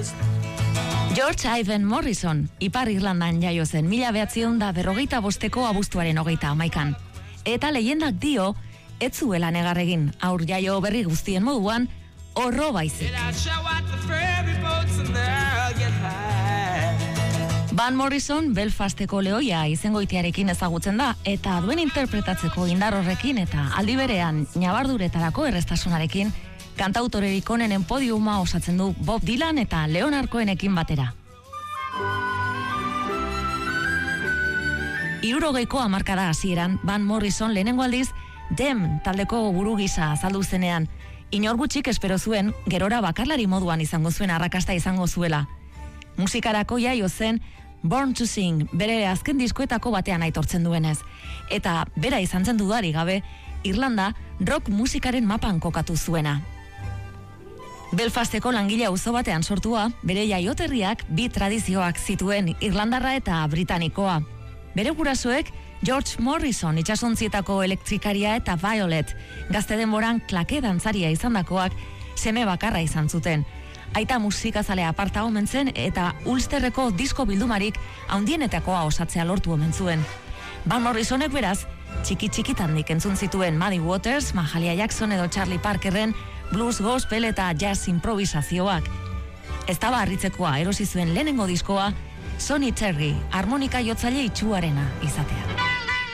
George Ivan Morrison, Ipar Irlandan jaio zen 1945 abuztuaren 31. Eta leyendak dio, ez zuela negar egin, aur jaio berri guztien moduan, horro baizik. Van Morrison Belfasteko lehoia izengoitiarekin ezagutzen da, eta duen interpretatzeko indar horrekin eta aldi berean nabarduretarako errestasunarekin, kantautorerik onenen podiuma osatzen du Bob Dylan eta Leonard Cohenekin batera. 60ko hamarkada hasieran, Van Morrison lehenengo aldiz Dem taldeko buru gisa azaldu zenean, inor gutxik espero zuen gerora bakarlari moduan izango zuen arrakasta izango zuela. Musikarako jaio zen Born to Sing, bere azken diskoetako batean aitortzen duenez. Eta bera izan zen dudari gabe, Irlanda rock musikaren mapan kokatu zuena. Belfasteko langile auzo batean sortua, bere jaioterriak bi tradizioak zituen, irlandarra eta britanikoa. Bere gurasoek George Morrison itsasontzietako elektrikaria eta Violet, gazte denboran klake dantzaria izandakoak, seme bakarra izan zuten. Aita musikazalea aparta omen zen eta Ulsterreko disko bildumarik handienetakoa osatzea lortu omen zuen. Van Morrisonek beraz, txiki-txikitandik entzun zituen Muddy Waters, Mahalia Jackson edo Charlie Parkerren blues, gospel eta jazz improvisazioak. Ez da harritzekoa erosi zuen lehenengo diskoa, Sonny Terry, harmonika jotzaile itxuarena izatea.